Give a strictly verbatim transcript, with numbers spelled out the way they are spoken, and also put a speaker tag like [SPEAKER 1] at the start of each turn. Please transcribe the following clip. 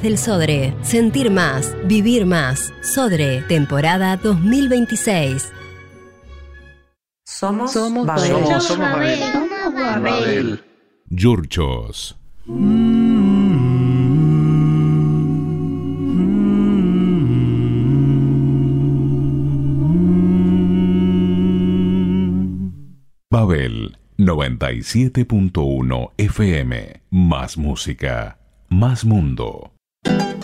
[SPEAKER 1] del Sodre. Sentir más, vivir más. Sodre, temporada dos mil veintiséis.
[SPEAKER 2] Somos,
[SPEAKER 3] Somos
[SPEAKER 2] Babel.
[SPEAKER 3] Babel.
[SPEAKER 4] Somos, somos Babel.
[SPEAKER 3] Somos Babel.
[SPEAKER 5] Yurchos. Babel noventa y siete punto uno F M. Más música, más mundo.